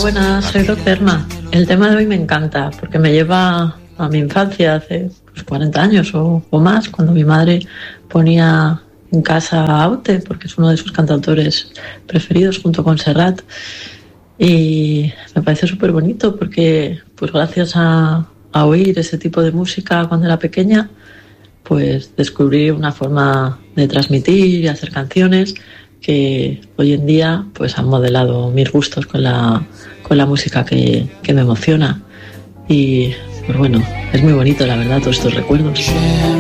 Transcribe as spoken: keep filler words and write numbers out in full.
buenas, soy Roxerma. El tema de hoy me encanta porque me lleva a mi infancia hace pues, cuarenta años o, o más, cuando mi madre ponía en casa a Aute, porque es uno de sus cantautores preferidos junto con Serrat. Y me parece súper bonito porque pues gracias a, a oír ese tipo de música cuando era pequeña, pues descubrí una forma de transmitir y hacer canciones que hoy en día pues han modelado mis gustos con la, con la música que, que me emociona. Y pues bueno, es muy bonito la verdad todos estos recuerdos.